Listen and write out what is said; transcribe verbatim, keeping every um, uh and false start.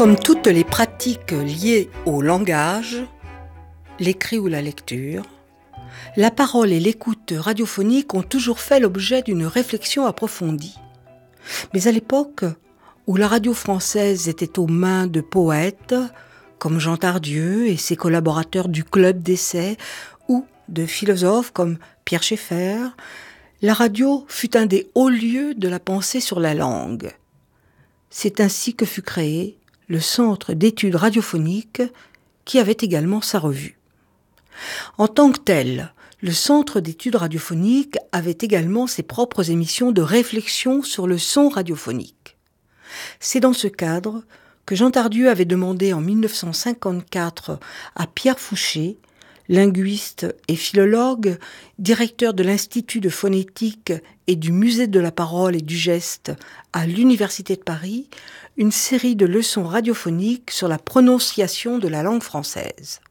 Comme toutes les pratiques liées au langage, l'écrit ou la lecture, la parole et l'écoute radiophonique ont toujours fait l'objet d'une réflexion approfondie. Mais à l'époque où la radio française était aux mains de poètes comme Jean Tardieu et ses collaborateurs du Club d'essai, ou de philosophes comme Pierre Schaeffer, la radio fut un des hauts lieux de la pensée sur la langue. C'est ainsi que fut créé le Centre d'études radiophoniques, qui avait également sa revue. En tant que tel, le Centre d'études radiophoniques avait également ses propres émissions de réflexion sur le son radiophonique. C'est dans ce cadre que Jean Tardieu avait demandé en dix-neuf cent cinquante-quatre à Pierre Fouché, linguiste et philologue, directeur de l'Institut de phonétique et du Musée de la parole et du geste à l'Université de Paris, une série de leçons radiophoniques sur la prononciation de la langue française.